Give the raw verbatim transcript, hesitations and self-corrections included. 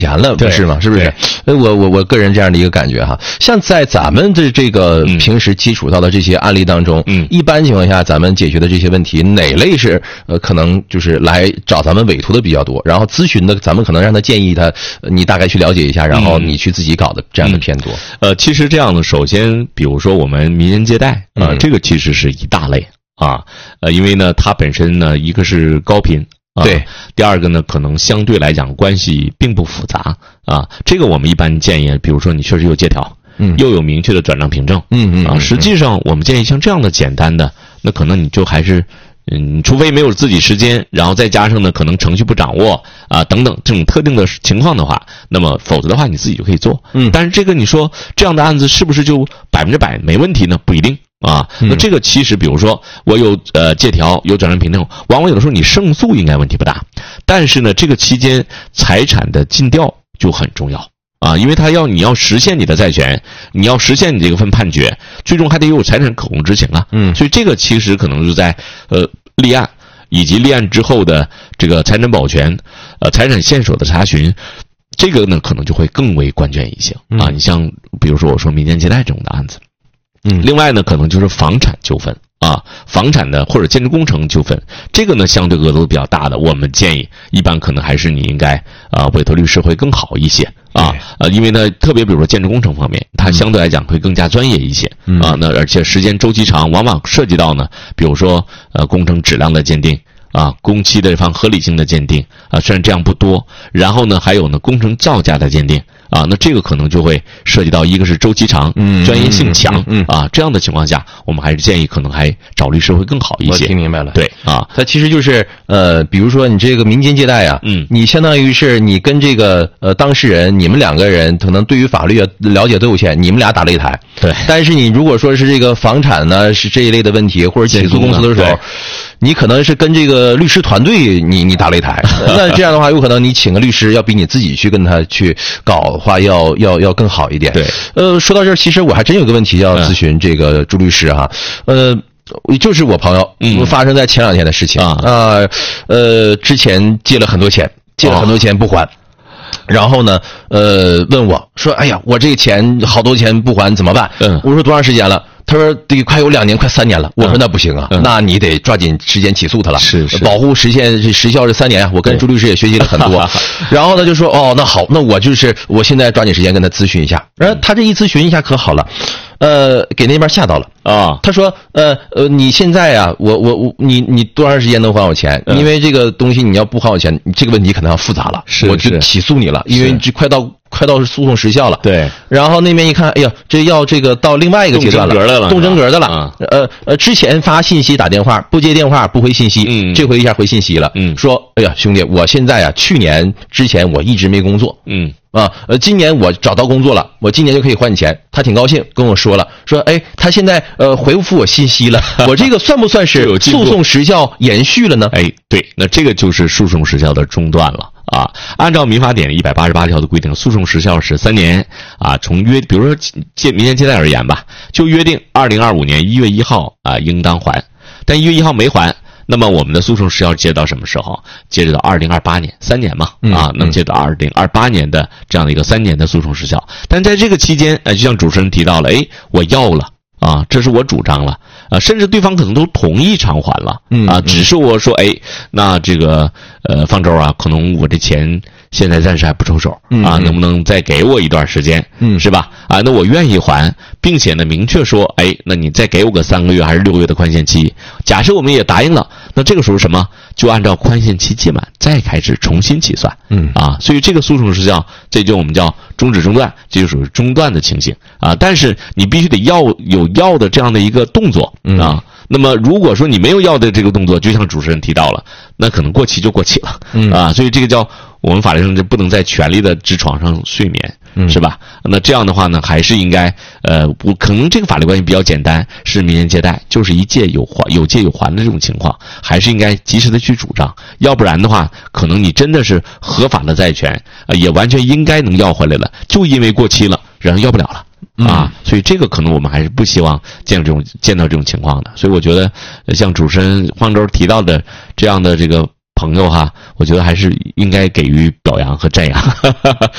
钱了，不是吗？是不是？呃，我我我个人这样的一个感觉哈，像在咱们的这个平时接触到的这些案例当中，嗯，一般情况下咱们解决的这些问题，哪类是呃可能就是来找咱们委托的比较多，然后咨询的咱们可能让他建议他，呃你大概去了解一下，然后你去自己搞的这样的偏多。 嗯、呃，其实这样的，首先比如说我们民间借贷啊、呃嗯，这个其实是一大类啊，呃，因为呢它本身呢一个是高频。啊、 对， 第二个呢，可能相对来讲关系并不复杂啊。这个我们一般建议，比如说你确实有借条，嗯，又有明确的转账凭证，嗯嗯啊。实际上，我们建议像这样的简单的，那可能你就还是，嗯，除非没有自己时间，然后再加上呢，可能程序不掌握啊等等这种特定的情况的话，那么否则的话你自己就可以做。嗯，但是这个你说这样的案子是不是就百分之百没问题呢？不一定。啊，那这个其实，比如说我有呃借条，有转账凭证，往往有的时候你胜诉应该问题不大，但是呢，这个期间财产的尽调就很重要啊，因为他要你要实现你的债权，你要实现你这个份判决，最终还得有财产可供执行啊。嗯，所以这个其实可能是在呃立案以及立案之后的这个财产保全、呃财产线索的查询。这个呢，可能就会更为关键一些啊。你像比如说我说民间借贷这种的案子。嗯，另外呢，可能就是房产纠纷啊，房产的或者建筑工程纠纷，这个呢相对额度比较大的，我们建议一般可能还是你应该啊委托律师会更好一些啊，呃，因为呢，特别比如说建筑工程方面，它相对来讲会更加专业一些啊，那而且时间周期长，往往涉及到呢，比如说呃工程质量的鉴定。啊，工期的方合理性的鉴定啊，虽然这样不多，然后呢，还有呢工程造价的鉴定啊，那这个可能就会涉及到一个是周期长，嗯，专业性强，嗯，嗯啊，这样的情况下，我们还是建议可能还找律师会更好一些。 我听明白了， 对啊， 它其实就是呃，比如说你这个民间借贷啊，嗯，你相当于是你跟这个呃当事人，你们两个人可能对于法律啊了解都有限，你们俩打擂台， 对， 但是你如果说是这个房产呢是这一类的问题，或者起诉公司的时候。你可能是跟这个律师团队你你打擂台，那这样的话有可能你请个律师要比你自己去跟他去搞的话要要要更好一点。 对， 呃，说到这儿，其实我还真有个问题要咨询这个朱律师哈，呃。就是我朋友，嗯，发生在前两天的事情啊，呃，呃，之前借了很多钱，借了很多钱不还，然后呢，呃，问我说，哎呀，我这个钱好多钱不还怎么办？嗯，我说多长时间了？他说得快有两年，快三年了。我说那不行啊，嗯、那你得抓紧时间起诉他了， 是是， 保护时限时效是三年啊。我跟朱律师也学习了很多，然后他就说哦，那好，那我就是我现在抓紧时间跟他咨询一下。然后他这一咨询一下可好了，呃，给那边吓到了啊。他说呃呃，你现在啊，我我我你你多长时间能还我钱？嗯、因为这个东西你要不还我钱，这个问题可能要复杂了， 是我就起诉你了，因为这快到。快到诉讼时效了， 对。 然后那边一看，哎呀，这要这个到另外一个阶段了，动真格的了。啊、呃呃，之前发信息打电话不接电话不回信息，嗯，这回一下回信息了，嗯，说，哎呀，兄弟，我现在啊，去年之前我一直没工作，嗯。啊，呃，今年我找到工作了，我今年就可以还你钱。他挺高兴，跟我说了，说，哎，他现在呃回复我信息了，我这个算不算是诉讼时效延续了呢？ 哎，对，那这个就是诉讼时效的中断了。啊，按照民法典一百八十八条的规定，诉讼时效是三年啊。从约，比如说借民间借贷而言吧，就约定二零二五年一月一号啊应当还，但一月一号没还，那么我们的诉讼时效接到什么时候？接着到二零二八年，三年嘛，啊，能接到二零二八年的这样的一个三年的诉讼时效。但在这个期间，哎，就像主持人提到了，哎，我要了。啊，这是我主张了啊，甚至对方可能都同意偿还了，嗯啊，只是我说，哎，那这个呃，方舟啊，可能我这钱现在暂时还不抽手啊，能不能再给我一段时间，嗯，是吧？啊，那我愿意还，并且呢，明确说，哎，那你再给我个三个月还是六个月的宽限期？假设我们也答应了，那这个时候什么？就按照宽限期届满再开始重新起算，嗯啊，所以这个诉讼时效，这就我们叫终止中断，这就属于中断的情形啊。但是你必须得要有要的这样的一个动作啊。那么如果说你没有要的这个动作，就像主持人提到了，那可能过期就过期了，嗯啊，所以这个叫我们法律上就不能在权利的之床上睡眠。嗯，是吧？那这样的话呢，还是应该，呃，我可能这个法律关系比较简单，是民间借贷，就是一借有还，有借有还的这种情况，还是应该及时的去主张，要不然的话，可能你真的是合法的债权，呃，也完全应该能要回来了，就因为过期了，然后要不了了。啊，所以这个可能我们还是不希望见到这种见到这种情况的，所以我觉得像主持人方舟提到的这样的这个朋友哈，我觉得还是应该给予表扬和赞扬。